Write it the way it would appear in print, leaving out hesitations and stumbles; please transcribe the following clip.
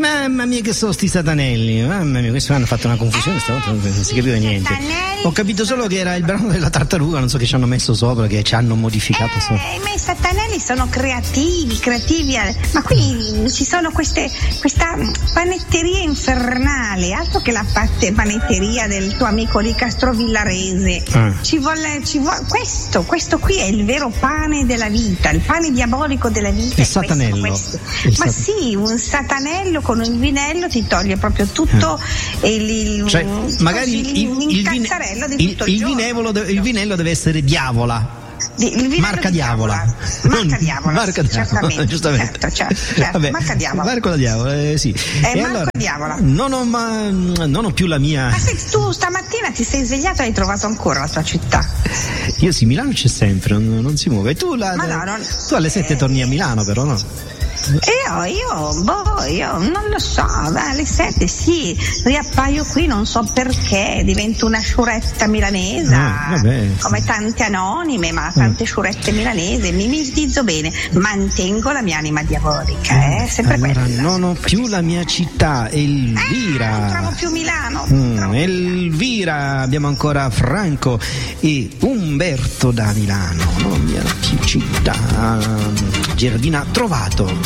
Mamma mia che sono sti satanelli, mamma mia, questi hanno fatto una confusione stavolta, non si capiva niente. Ho capito solo che era il brano della tartaruga, non so che ci hanno messo sopra, che ci hanno modificato. Ma i satanelli sono creativi, ma qui ci sono questa panetteria infernale, altro che la panetteria del tuo amico di Castrovillarese. Ci vuole questo qui è il vero pane della vita, il pane diabolico della vita. Il satanello. Sì, un satanello con il vinello ti toglie proprio tutto magari il cazzarello di tutto il giorno. Il vinello deve essere Diavola. Marca Diavola. Marca Diavola, giustamente. Certo, Vabbè, marca Diavola. Marco Diavola, sì. Marco allora, Diavola. Non ho più la mia. Ma se tu stamattina ti sei svegliato e hai trovato ancora la tua città? Io sì, Milano c'è sempre, non si muove. Tu alle 7 torni a Milano, però, no? Io non lo so, alle 7 sì, riappaio qui, non so perché, divento una sciuretta milanesa, come tante anonime, ma tante sciurette milanesi, mi misdizzo bene, mantengo la mia anima diabolica, sempre allora, quella. Non ho più la mia città, Elvira. Non trovo più Milano. Elvira, abbiamo ancora Franco e Umberto da Milano, non mia più città. Geraldina, trovato.